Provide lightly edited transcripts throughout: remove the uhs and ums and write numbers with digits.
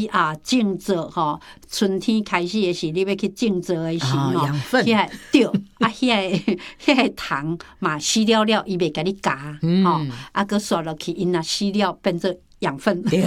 伊种植春天开始的时，你要去种植的时养分对迄个虫嘛死了了，伊袂甲你夹佮刷落去，因若死了变做养分。 对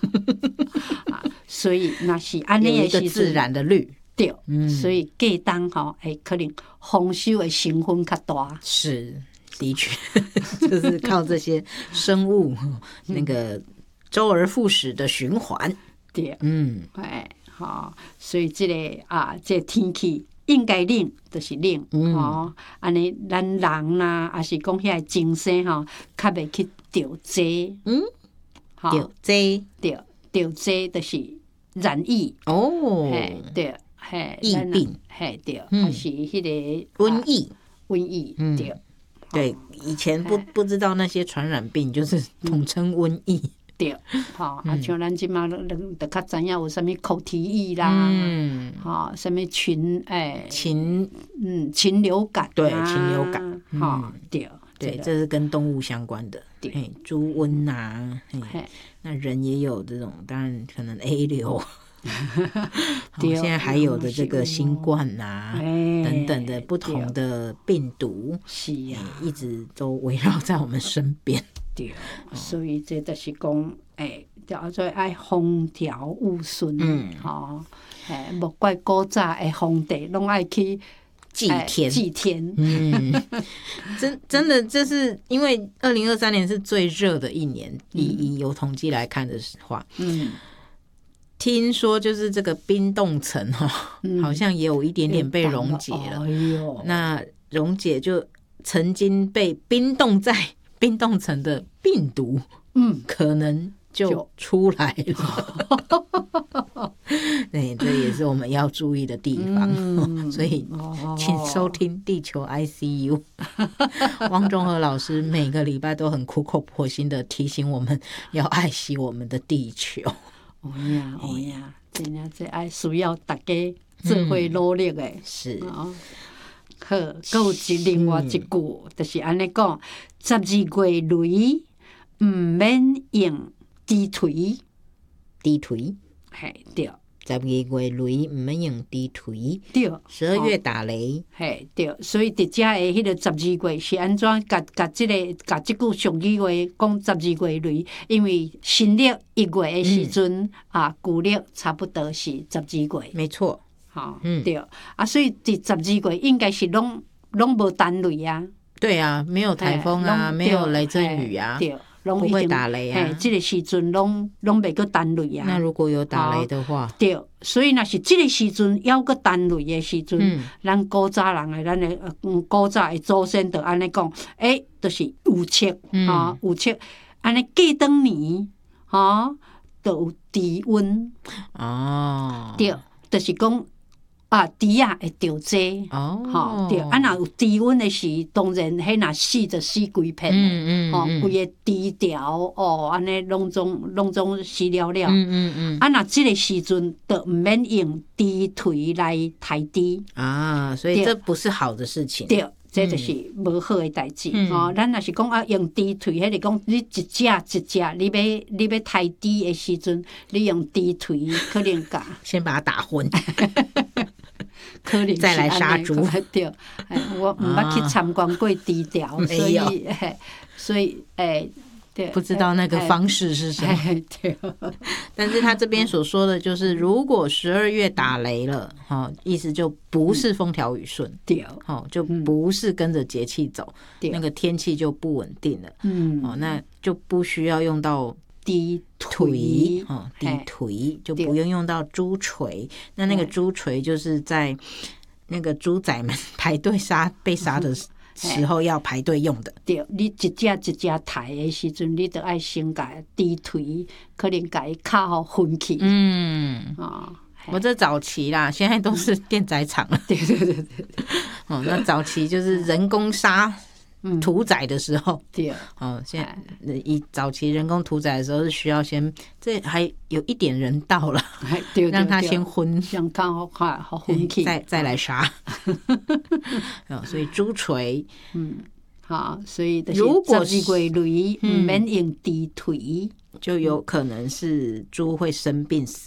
所以若是安尼的时阵， 有一个自然的律。 对，所以隔冬可能丰收的成分较大。 是，的确，就是靠这些生物那个周而复始的循环。 对，所以这个天气应该冷就是冷，安尼咱人啦，还是讲遐个精神较袂去着济。 着济， 着济就是染疫对。 疫病， 对，还是迄个瘟疫， 对， 对，以前不知道那些传染病，就是统称瘟疫， 对，像咱即马就较知影有啥物口蹄疫啦，啥物禽流感， 对，禽流感， 对， 这是跟动物相关的，猪瘟啊，那人也有这种，当然可能 A 流。现在还有的这个新冠等等的不同的病毒， 是一直都围绕在我们身边。 对，所以这就是讲，所以爱风调雨顺，莫怪古早的皇帝拢爱去祭天，真的，这是因为2023年是最热的一年，以有统计来看的话，听说就是这个冰冻层好像也有一点点被溶解了。那溶解就曾经被冰冻在冰冻层的病毒，可能就出来了。对，这也是我们要注意的地方。所以请收听地球 ICU。汪中和老师每个礼拜都很苦口婆心的提醒我们要爱惜我们的地球。 真的这爱需要大家做伙努力的。 是， 好，还有另外一句，就是安尼讲：12月雷唔免用低锤，对。 12月雷唔免用低锤， 对。 12月打雷， 对。所以伫遮的迄个12月是安怎？甲即句俗语话讲12月雷，因为新历1月的时阵旧历差不多是12月， 没错。 对。所以伫12月应该是拢无单雷啊。 对啊，没有台风啊，没有雷阵雨啊。 对。 不会打雷啊， 这个时阵拢袂个单雷啊。 那如果有打雷的话， 对，所以若是这个时阵要个单雷的时阵，咱古早人的咱的古早的祖先就安尼讲，就是有测有测，安尼过当年就有低温对，就是讲。猪会着济对，若有低温的时，当然迄若死就死规片规个猪条安尼拢总死了了。若即个时阵，就毋免用猪腿来抬猪所以这不是好的事情。 对，这就是无好的代志咱若是讲用猪腿，迄个讲你一只一只，你要抬猪的时阵，你用猪腿可能先把它打昏。 可能再来杀猪。 对，我毋捌去参观过猪条，所以对， 不知道那个方式是什么。 对， 但是他这边所说的就是，如果12月打雷了，意思就不是风调雨顺， 对， 就不是跟着节气走，那个天气就不稳定了，那就不需要用到低腿，就不用到猪锤。那个猪锤就是在那个猪仔们排队被杀的时候要排队用的。 对，你一只一只抬的时阵，你就要先把低腿可能把脚分去。 我这早期啦，现在都是电宰场了。 对。 那早期就是人工杀屠宰的时候， 对， 现在以早期人工屠宰的时候是需要先，这还有一点人道了，让他先昏， 让他好昏去， 再来杀。所以猪锤， 所以如果 12月雷唔免用猪腿， 就有可能是猪会生病死